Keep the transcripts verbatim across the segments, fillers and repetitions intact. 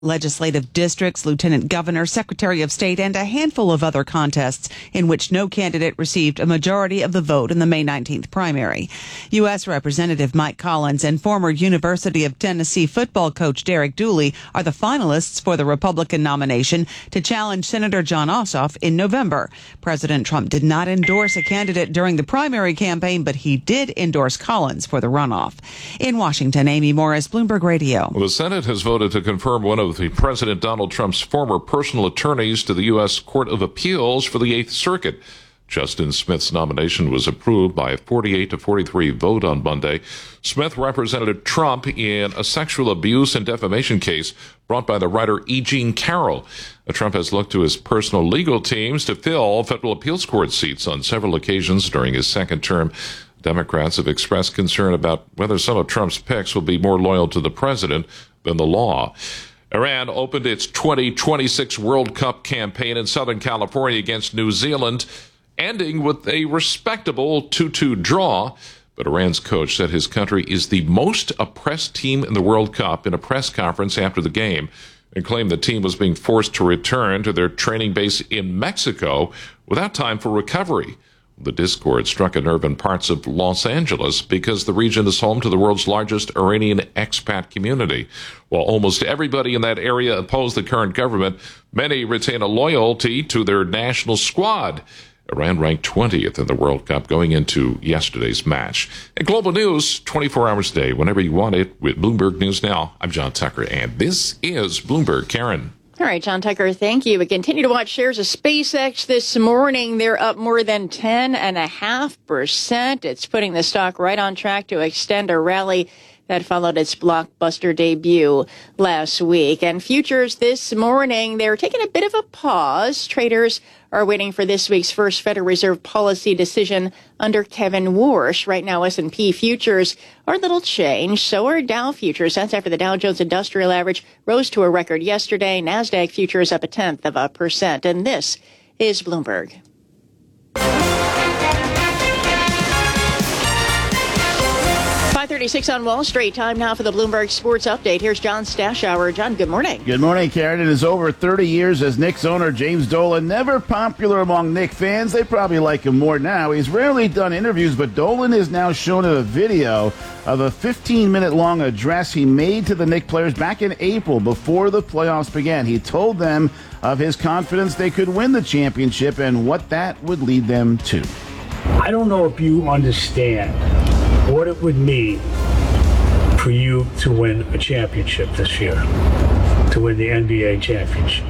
legislative districts, lieutenant governor, secretary of state, and a handful of other contests in which no candidate received a majority of the vote in the May nineteenth primary. U S. Representative Mike Collins and former University of Tennessee football coach Derek Dooley are the finalists for the Republican nomination to challenge Senator Jon Ossoff in November. President Trump did not endorse a candidate during the primary campaign, but he did endorse Collins for the runoff. In Washington, Amy Morris, Bloomberg Radio. Well, the Senate has voted to confirm one of the President Donald Trump's former personal attorneys to the U S. Court of Appeals for the Eighth Circuit. Justin Smith's nomination was approved by a forty-eight to forty-three vote on Monday. Smith represented Trump in a sexual abuse and defamation case brought by the writer E. Jean Carroll. Trump has looked to his personal legal teams to fill federal appeals court seats on several occasions during his second term. Democrats have expressed concern about whether some of Trump's picks will be more loyal to the president than the law. Iran opened its twenty twenty-six World Cup campaign in Southern California against New Zealand, ending with a respectable two two draw. But Iran's coach said his country is the most oppressed team in the World Cup in a press conference after the game, and claimed the team was being forced to return to their training base in Mexico without time for recovery. The discord struck a nerve in parts of Los Angeles because the region is home to the world's largest Iranian expat community. While almost everybody in that area opposed the current government, many retain a loyalty to their national squad. Iran ranked twentieth in the World Cup going into yesterday's match. And global news, twenty-four hours a day, whenever you want it, with Bloomberg News Now. I'm John Tucker, and this is Bloomberg. Karen. All right, John Tucker, thank you. We continue to watch shares of SpaceX this morning. They're up more than ten point five percent. It's putting the stock right on track to extend a rally that followed its blockbuster debut last week. And futures this morning, they're taking a bit of a pause. Traders are waiting for this week's first Federal Reserve policy decision under Kevin Warsh. Right now, S and P futures are little changed. So are Dow futures. That's after the Dow Jones Industrial Average rose to a record yesterday. NASDAQ futures up a tenth of a percent. And this is Bloomberg. five thirty-six on Wall Street. Time now for the Bloomberg Sports Update. Here's John Stashower. John, good morning. Good morning, Karen. It is over thirty years as Knicks owner James Dolan. Never popular among Knicks fans. They probably like him more now. He's rarely done interviews, but Dolan is now shown in a video of a fifteen-minute long address he made to the Knicks players back in April before the playoffs began. He told them of his confidence they could win the championship and what that would lead them to. I don't know if you understand what it would mean for you to win a championship this year, to win the N B A championship.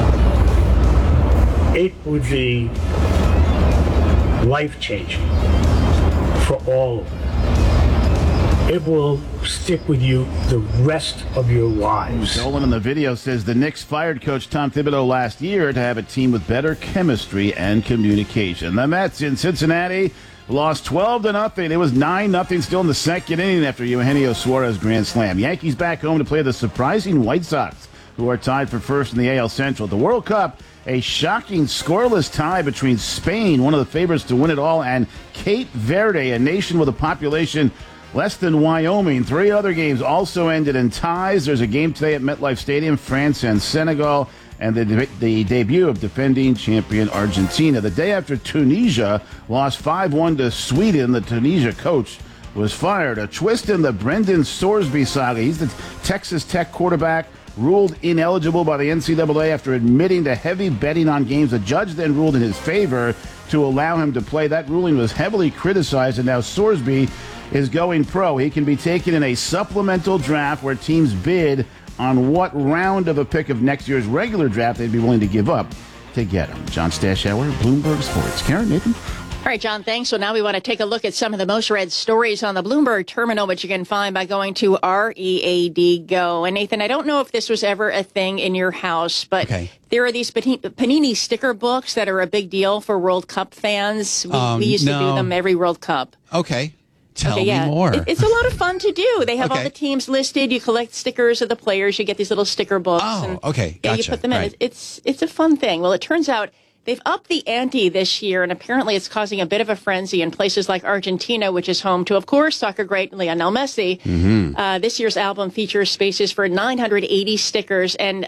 It would be life-changing for all of them. It will stick with you the rest of your lives. Dolan in the video says the Knicks fired coach Tom Thibodeau last year to have a team with better chemistry and communication. The Mets in Cincinnati lost twelve to nothing. It was nine nothing still in the second inning after Eugenio Suarez grand slam. Yankees back home to play the surprising White Sox, who are tied for first in the A L Central. The World Cup, a shocking scoreless tie between Spain, one of the favorites to win it all, and Cape Verde, a nation with a population less than Wyoming. Three other games also ended in ties. There's a game today at MetLife Stadium, France and Senegal, and the, de- the debut of defending champion Argentina. The day after Tunisia lost five one to Sweden, the Tunisia coach was fired. A twist in the Brendan Sorsby saga. He's the Texas Tech quarterback, ruled ineligible by the N C double A after admitting to heavy betting on games. The judge then ruled in his favor to allow him to play. That ruling was heavily criticized, and now Sorsby is going pro. He can be taken in a supplemental draft where teams bid on what round of a pick of next year's regular draft they'd be willing to give up to get him. John Stashower, Bloomberg Sports. Karen, Nathan? All right, John, thanks. So now we want to take a look at some of the most read stories on the Bloomberg terminal, which you can find by going to R E A D Go. And Nathan, I don't know if this was ever a thing in your house, but okay. There are these Panini sticker books that are a big deal for World Cup fans. We, um, we used no. to do them every World Cup. Okay. Tell okay, me yeah. more. It, it's a lot of fun to do. They have okay. all the teams listed. You collect stickers of the players. You get these little sticker books. Oh, and, okay. Gotcha. Yeah, you put them in. Right. It's it's a fun thing. Well, it turns out They've upped the ante this year, and apparently it's causing a bit of a frenzy in places like Argentina, which is home to, of course, soccer great Lionel Messi. Mm-hmm. Uh, this year's album features spaces for nine hundred eighty stickers, and